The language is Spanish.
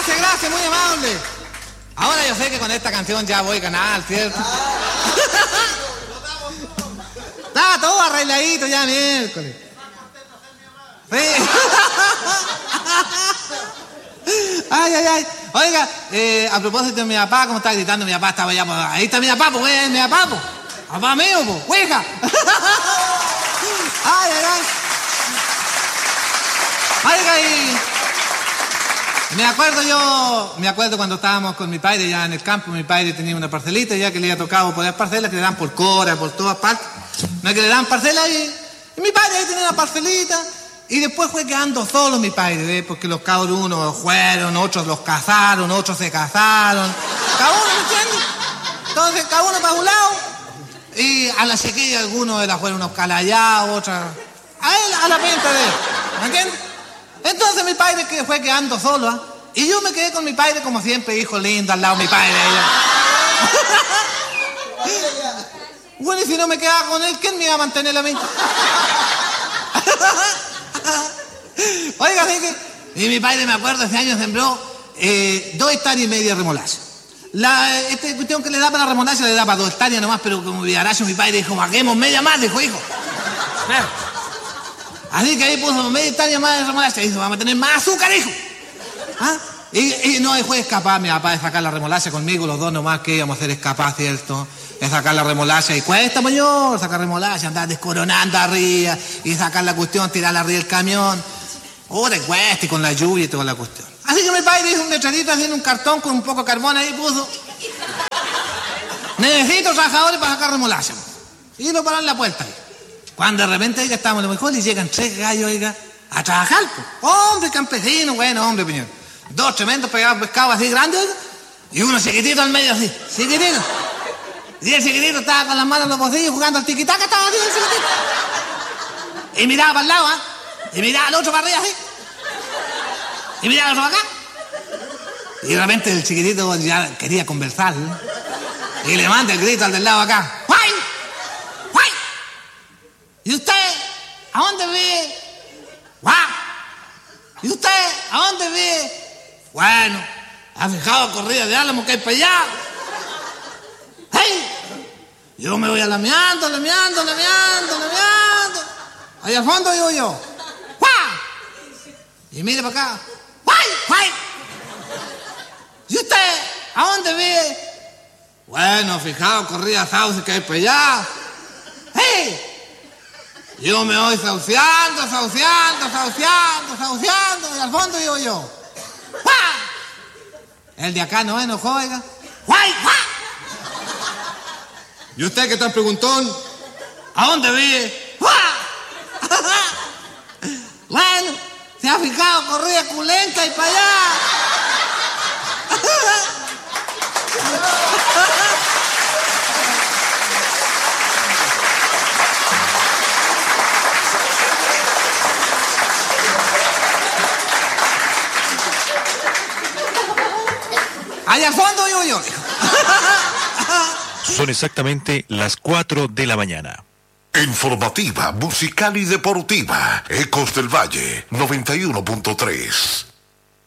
Gracias, muy amable. Ahora yo sé que con esta canción ya voy a ganar, ¿cierto? Estaba todo arregladito ya miércoles. Sí. Ay. Oiga, a propósito de mi papá, ¿cómo está gritando mi papá? Estaba allá, pues, ahí está mi papá, pues, mi papá, pues. Papá mío, pues, hueja. Ay. Oiga, y me acuerdo cuando estábamos con mi padre ya en el campo. Mi padre tenía una parcelita ya que le había tocado por las parcelas que le dan por Cora, por todas partes. No es que le dan parcelas y mi padre ahí tenía una parcelita. Y después fue quedando solo mi padre, porque los cabros unos fueron, otros los casaron, otros se casaron. Cada uno, ¿me entiendes? Entonces, cada uno para un lado. Y a la chiquilla algunos de las fueron unos calayados, otras... A él, a la venta de él, ¿me entiendes? Entonces mi padre que fue quedando solo, ¿eh? Y yo me quedé con mi padre como siempre, hijo lindo, al lado de mi padre. Bueno, y si no me quedaba con él, ¿quién me iba a mantener a mí? Oiga, y mi padre, me acuerdo, ese año sembró 2,5 hectáreas de remolacha. Esta cuestión que le da para la remolacha le da para 2 hectáreas nomás, pero como vivaracho mi padre dijo, hagamos media más, dijo, hijo. Claro. Así que ahí puso media hectárea más de remolacha y dijo, vamos a tener más azúcar, hijo. ¿Ah? Y no dejó escapar mi papá de sacar la remolacha conmigo, los dos nomás que íbamos a hacer escapar, ¿cierto? De sacar la remolacha y cuesta mayor, sacar remolacha, andar descoronando arriba y sacar la cuestión, tirarla arriba del camión. Ahora cuesta y con la lluvia y toda la cuestión. Así que mi padre hizo un letrerito haciendo un cartón con un poco de carbón ahí puso. Necesito trabajadores para sacar remolacha. Y lo pararon en la puerta ahí. Cuando de repente, oiga, estábamos a lo mejor y llegan 3 gallos, oiga, a trabajar, pues. Hombre, campesino, bueno, hombre, piñón. 2 tremendos pegados pescados así grandes, oiga, y uno chiquitito al medio así, chiquitito. Y el chiquitito estaba con las manos en los bolsillos jugando al tiquitaca, estaba así el chiquitito. Y miraba para el lado, ¿ah? Y miraba al otro para arriba, así. Y miraba al otro para acá. Y de repente el chiquitito ya quería conversar, ¿no? Y le manda el grito al del lado acá. ¡Guay! ¡Guay! ¿Y usted a dónde vive? ¡Guau! ¿Y usted a dónde vive? Bueno, ¿ha fijado corrida de álamo que hay para allá? ¡Hey! Yo me voy a lameando. Allá al fondo digo yo. ¡Guau! Y mire para acá. ¡Guay! ¿Y usted a dónde vive? Bueno, fijado corrida sauce que hay para allá. ¡Hey! Yo me voy sauceando, y al fondo digo yo. ¡Guau! El de acá no enojó, oiga. ¡Guay! ¿Y usted qué tal preguntón? ¿A dónde vive? ¡Guau! Bueno, se ha fijado corrida culenta y para allá. Allá al fondo digo yo. Son exactamente las 4 de la mañana. Informativa, musical y deportiva. Ecos del Valle 91.3.